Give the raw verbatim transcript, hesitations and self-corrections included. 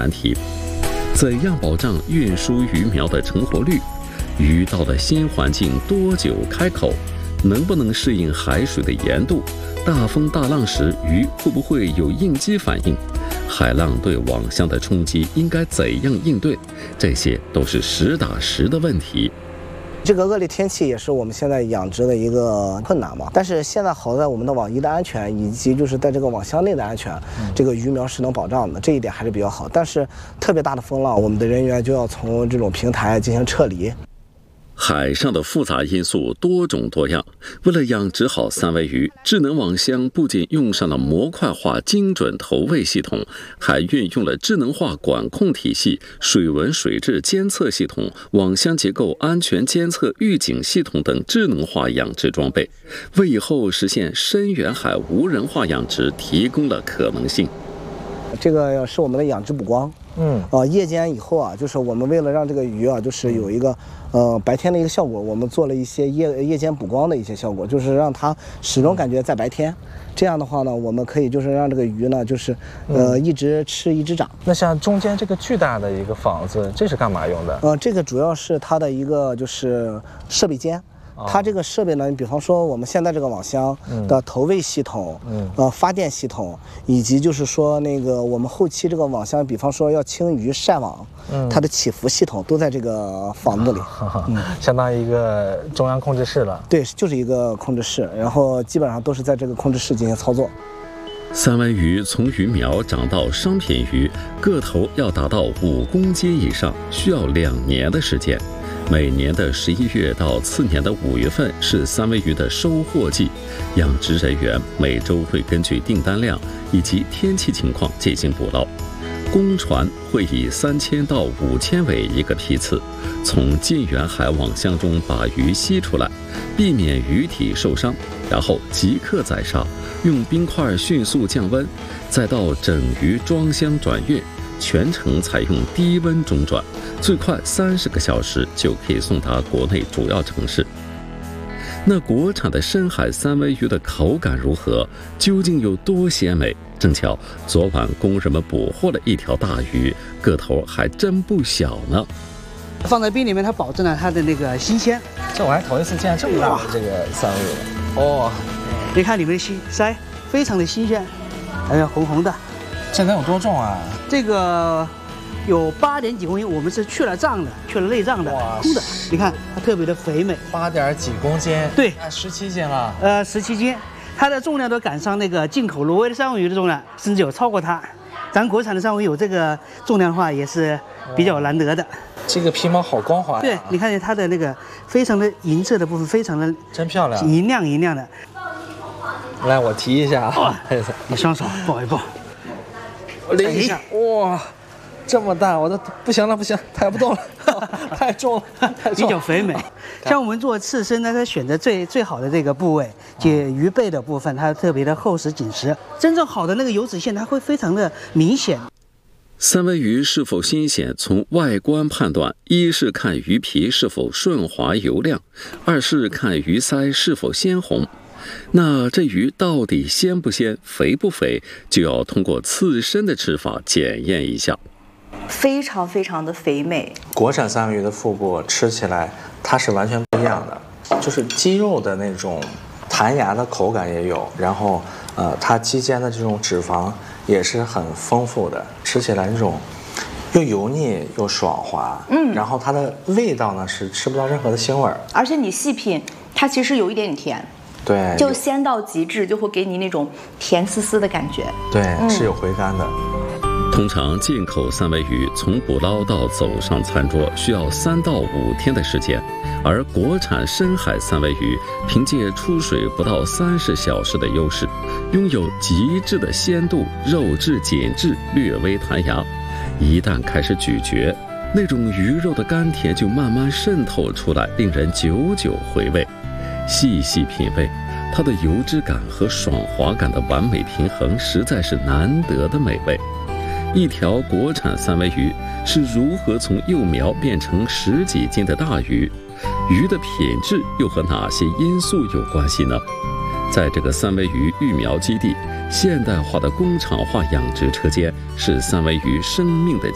难题。怎样保障运输鱼苗的成活率？鱼到了新环境多久开口？能不能适应海水的盐度？大风大浪时，鱼会不会有应激反应？海浪对网箱的冲击应该怎样应对？这些都是实打实的问题。 这个恶劣天气也是我们现在养殖的一个困难嘛。但是现在好在我们的网衣的安全，以及就是在这个网箱内的安全，嗯、这个鱼苗是能保障的，这一点还是比较好。但是特别大的风浪，我们的人员就要从这种平台进行撤离。 海上的复杂因素多种多样，为了养殖好三文鱼，智能网箱不仅用上了模块化精准投喂系统，还运用了智能化管控体系、水文水质监测系统、网箱结构安全监测预警系统等智能化养殖装备，为以后实现深远海无人化养殖提供了可能性。 这个是我们的养殖补光。嗯，啊、呃，夜间以后啊，就是我们为了让这个鱼啊，就是有一个，呃，白天的一个效果，我们做了一些夜夜间补光的一些效果，就是让它始终感觉在白天。这样的话呢，我们可以就是让这个鱼呢，就是呃一直吃一直长。 那像中间这个巨大的一个房子，这是干嘛用的？ 呃，这个主要是它的一个就是设备间。它这个设备呢，你比方说我们现在这个网箱的投喂系统，嗯，呃，发电系统，以及就是说那个我们后期这个网箱，比方说要清鱼晒网，嗯，它的起伏系统都在这个房子里， 嗯、相当于一个中央控制室了。 对，就是一个控制室，然后基本上都是在这个控制室进行操作。 三文鱼从鱼苗长到商品鱼，个头要达到五公斤以上，需要两年的时间。每年的十一月到次年的五月份是三文鱼的收获季，养殖人员每周会根据订单量以及天气情况进行捕捞。公船会以三千到五千尾一个批次，从近远海网箱中把鱼吸出来，避免鱼体受伤，然后即刻宰杀，用冰块迅速降温，再到整鱼装箱转运。全程采用低温中转，最快三十个小时就可以送达国内主要城市。那国产的深海三文鱼的口感如何？究竟有多鲜美？正巧昨晚工人们捕获了一条大鱼，个头还真不小呢。 放在冰里面，它保证了它的那个新鲜。 这我还头一次见这么大的这个三文鱼哦！ 你看里面的心鳃非常的新鲜，哎呀，红红的。 这能有多重啊？ 这个有八点几公斤，我们是去了脏的，去了内脏的，空的。你看它特别的肥美， 八点几公斤， 对， 十七斤了。 呃，十七斤，它的重量都赶上那个进口挪威的三文鱼的重量，甚至有超过它。咱国产的三文鱼有这个重量的话，也是比较难得的。哦、 这个皮毛好光滑呀！ 对，你看见它的那个非常的银色的部分，非常的真漂亮， 银亮银亮的。 来，我提一下啊， 你双手抱一抱。 我拎一下，哇，这么大，我都不行了，不行，抬不动了，太重了，太重了。 比较肥美。像我们做刺身呢，它选择最最好的这个部位，就鱼背的部分，它特别的厚实紧实。真正好的那个油脂线，它会非常的明显。 三文鱼是否新鲜，从外观判断，一是看鱼皮是否顺滑油亮，二是看鱼鳃是否鲜红。那这鱼到底鲜不鲜、肥不肥，就要通过刺身的吃法检验一下。 非常非常的肥美。 国产三文鱼的腹部吃起来它是完全不一样的，就是鸡肉的那种弹牙的口感也有，然后呃，它肌间的这种脂肪也是很丰富的，吃起来那种又油腻又爽滑，嗯，然后它的味道呢是吃不到任何的腥味儿， 而且你细品，它其实有一点点甜。 对， 就鲜到极致，就会给你那种甜丝丝的感觉。 对，嗯、是有回甘的。 通常进口三文鱼从捕捞到走上餐桌需要三到五天的时间，而国产深海三文鱼凭借出水不到三十小时的优势，拥有极致的鲜度，肉质紧致，略微弹牙。一旦开始咀嚼，那种鱼肉的甘甜就慢慢渗透出来，令人久久回味。细细品味，它的油脂感和爽滑感的完美平衡，实在是难得的美味。一条国产三文鱼是如何从幼苗变成十几斤的大鱼？鱼的品质又和哪些因素有关系呢？在这个三文鱼育苗基地，现代化的工厂化养殖车间是三文鱼生命的